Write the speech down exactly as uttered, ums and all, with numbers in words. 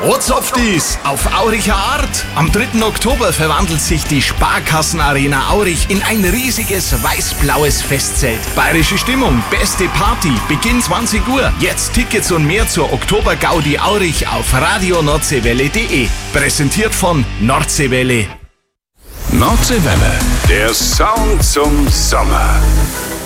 Ozopfdies auf Auricher Art. Am dritten Oktober verwandelt sich die Sparkassenarena Aurich in ein riesiges weiß-blaues Festzelt. Bayerische Stimmung, beste Party, Beginn zwanzig Uhr. Jetzt Tickets und mehr zur Oktober-Gaudi Aurich auf radio nordseewelle punkt de. Präsentiert von Nordseewelle. Nordseewelle, der Sound zum Sommer.